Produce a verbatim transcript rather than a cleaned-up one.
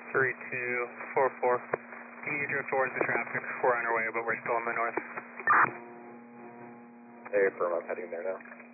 three two four four. You need to drift towards the traffic. We're on our way, but we're still in the north. Hey, firm, I'm heading there now.